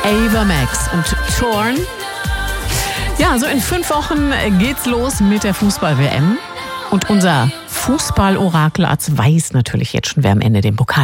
Ava Max und Torn. Ja, so in 5 Wochen geht's los mit der Fußball-WM. Und unser Fußball-Orakelarzt weiß natürlich jetzt schon, wer am Ende den Pokal